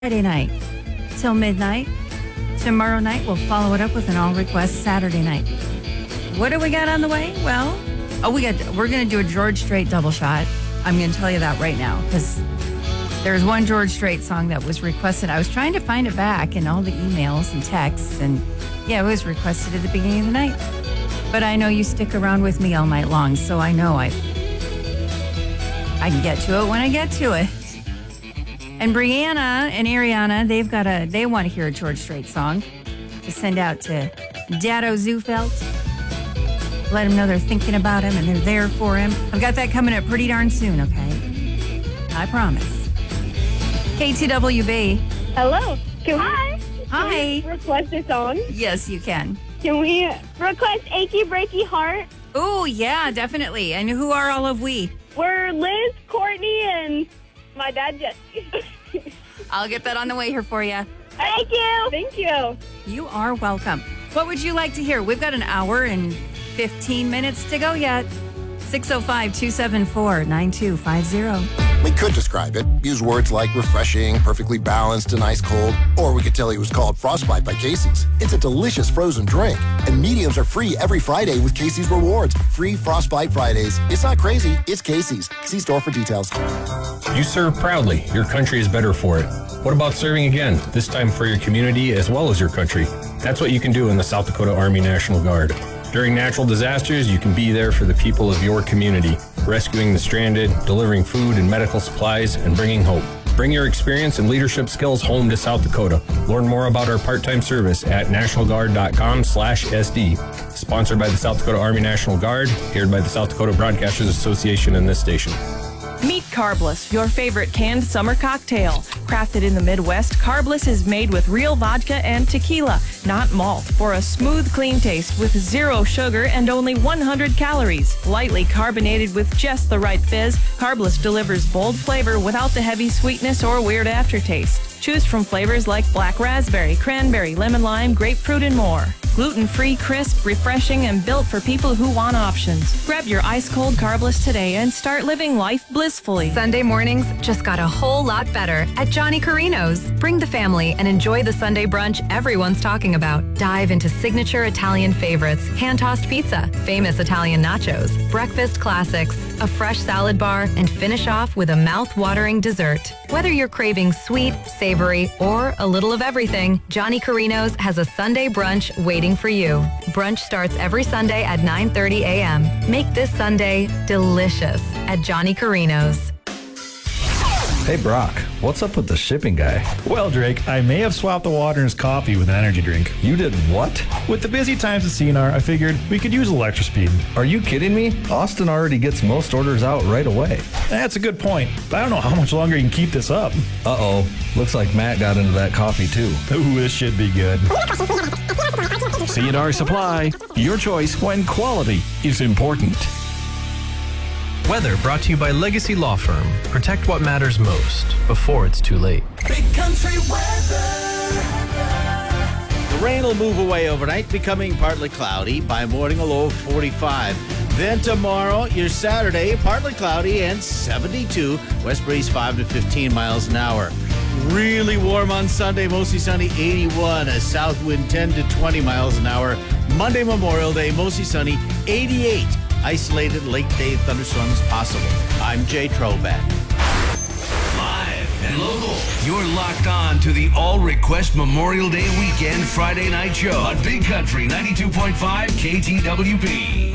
Friday night till midnight. Tomorrow night, we'll follow it up with an all request Saturday night. What do we got on the way? Well, we're going to do a George Strait double shot. I'm going to tell you that right now because there's one George Strait song that was requested. I was trying to find it back in all the emails and texts, and yeah, it was requested at the beginning of the night. But I know you stick around with me all night long, so I know I can get to it when I get to it. And Brianna and Ariana, they want to hear a George Strait song to send out to Dado Zufelt. Let him know they're thinking about him and they're there for him. I've got that coming up pretty darn soon, okay? I promise. KTWB. Hello. Hi. Hi. Request a song? Yes, you can. Can we request Achy Breaky Heart? Oh, yeah, definitely. And who are all of we? We're Liz, Courtney, and my dad, Jesse. I'll get that on the way here for you. Thank you. Thank you. You are welcome. What would you like to hear? We've got an hour and 15 minutes to go yet. 605-274-9250. We could describe it. Use words like refreshing, perfectly balanced, and ice cold. Or we could tell you it was called Frostbite by Casey's. It's a delicious frozen drink. And mediums are free every Friday with Casey's Rewards. Free Frostbite Fridays. It's not crazy. It's Casey's. See store for details. You serve proudly. Your country is better for it. What about serving again, this time for your community as well as your country? That's what you can do in the South Dakota Army National Guard. During natural disasters, you can be there for the people of your community, rescuing the stranded, delivering food and medical supplies, and bringing hope. Bring your experience and leadership skills home to South Dakota. Learn more about our part-time service at nationalguard.com/SD. Sponsored by the South Dakota Army National Guard, aired by the South Dakota Broadcasters Association and this station. Meet Carbliss, your favorite canned summer cocktail. Crafted in the Midwest, Carbliss is made with real vodka and tequila, not malt, for a smooth, clean taste with zero sugar and only 100 calories. Lightly carbonated with just the right fizz, Carbliss delivers bold flavor without the heavy sweetness or weird aftertaste. Choose from flavors like black raspberry, cranberry, lemon lime, grapefruit, and more. Gluten-free, crisp, refreshing, and built for people who want options. Grab your ice-cold Carbliss today and start living life blissfully. Sunday mornings just got a whole lot better at Johnny Carino's. Bring the family and enjoy the Sunday brunch everyone's talking about. Dive into signature Italian favorites, hand-tossed pizza, famous Italian nachos, breakfast classics, a fresh salad bar, and finish off with a mouth-watering dessert. Whether you're craving sweet, savory, or a little of everything, Johnny Carino's has a Sunday brunch waiting for you. Brunch starts every Sunday at 9:30 a.m. Make this Sunday delicious at Johnny Carino's. Hey Brock, what's up with the shipping guy? Well, Drake, I may have swapped the water in his coffee with an energy drink. You did what? With the busy times at CNR, I figured we could use a little extra speed. Are you kidding me? Austin already gets most orders out right away. That's a good point, but I don't know how much longer you can keep this up. Uh-oh, looks like Matt got into that coffee too. Ooh, this should be good. CNR Supply, your choice when quality is important. Weather brought to you by Legacy Law Firm. Protect what matters most before it's too late. Big country weather. The rain will move away overnight, becoming partly cloudy. By morning, a low of 45. Then tomorrow, your Saturday, partly cloudy and 72. West breeze 5 to 15 miles an hour. Really warm on Sunday, mostly sunny, 81. A south wind 10 to 20 miles an hour. Monday, Memorial Day, mostly sunny, 88. Isolated late day thunderstorms possible. I'm Jay Trobat. Live and local. You're locked on to the All Request Memorial Day Weekend Friday night show on Big Country 92.5 KTWB.